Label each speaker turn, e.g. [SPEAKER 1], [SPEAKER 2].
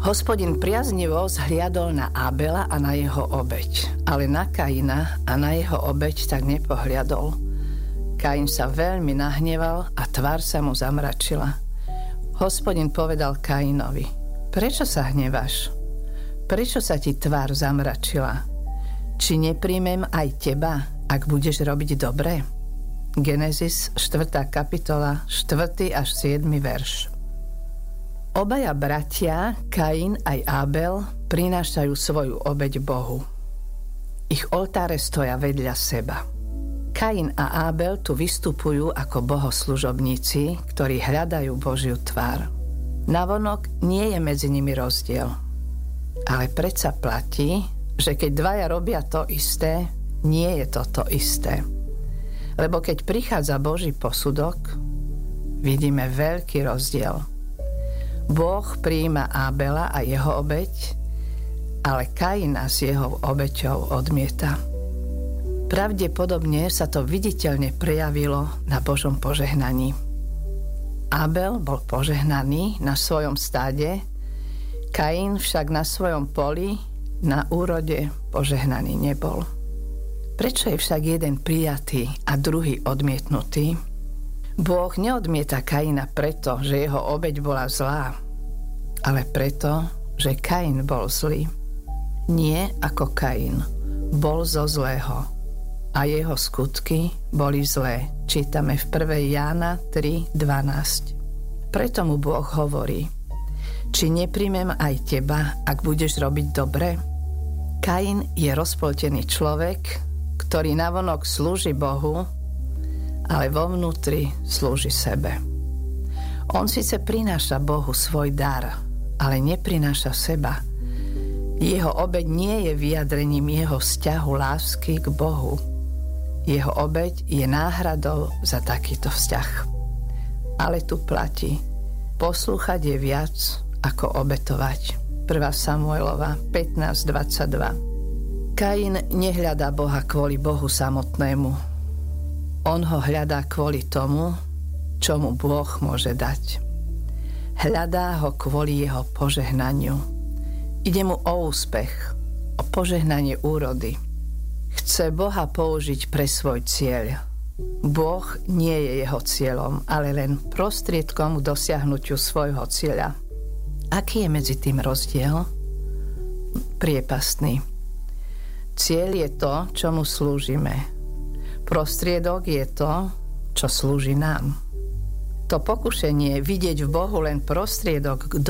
[SPEAKER 1] Hospodin priaznivo zhliadol na Ábela a na jeho obeť, ale na Kaina a na jeho obeť tak nepohliadol. Kain sa veľmi nahneval a tvár sa mu zamračila. Hospodin povedal Kainovi: Prečo sa hneváš? Prečo sa ti tvár zamračila? Či nepríjmem aj teba, ak budeš robiť dobre? Genesis 4. kapitola, 4. až 7. verš. Obaja bratia, Kain aj Ábel, prinášajú svoju obeť Bohu. Ich oltáre stoja vedľa seba. Kain a Ábel tu vystupujú ako bohoslužobníci, ktorí hľadajú Božiu tvár. Navonok nie je medzi nimi rozdiel. Ale predsa platí, že keď dvaja robia to isté, nie je to isté. Lebo keď prichádza Boží posudok, vidíme veľký rozdiel. Boh prijíma Ábela a jeho obeť, ale Kaina s jeho obeťou odmieta. Pravdepodobne sa to viditeľne prejavilo na Božom požehnaní. Ábel bol požehnaný na svojom stáde, Kain však na svojom poli, na úrode požehnaný nebol. Prečo je však jeden prijatý a druhý odmietnutý? Boh neodmieta Kaina preto, že jeho obeť bola zlá, ale preto, že Kain bol zlý. Nie ako Kain, bol zo zlého a jeho skutky boli zlé. Čítame v 1. Jána 3:12. Preto mu Boh hovorí: Či nepríjmem aj teba, ak budeš robiť dobre? Kain je rozpoltený človek, ktorý navonok slúži Bohu, ale vo vnútri slúži sebe. On síce prináša Bohu svoj dar, ale neprináša seba. Jeho obeť nie je vyjadrením jeho vzťahu lásky k Bohu. Jeho obeť je náhradou za takýto vzťah. Ale tu platí: poslúchať je viac ako obetovať. 1. Samuelova 15:22. Kain nehľadá Boha kvôli Bohu samotnému. On ho hľadá kvôli tomu, čo mu Boh môže dať. Hľadá ho kvôli jeho požehnaniu. Ide mu o úspech, o požehnanie úrody. Chce Boha použiť pre svoj cieľ. Boh nie je jeho cieľom, ale len prostriedkom k dosiahnutiu svojho cieľa. Aký je medzi tým rozdiel? Priepastný. Cieľ je to, čomu slúžime. Prostriedok je to, čo slúži nám. To pokušenie vidieť v Bohu len prostriedok k